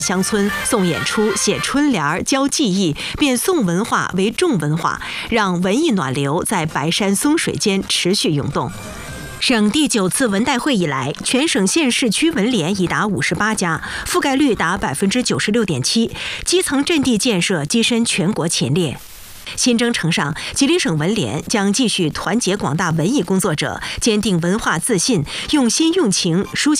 乡村送演出、写春联、教技艺，变宋文化为重文化，让文艺暖流在白山松水间持续涌动。省第9次文代会以来，全省县市区文联已达58家，覆盖率达96.7%，基层阵地建设跻身全国前列。新征程上，吉林省文联将继续团结广大文艺工作者，坚定文化自信，用心用情书写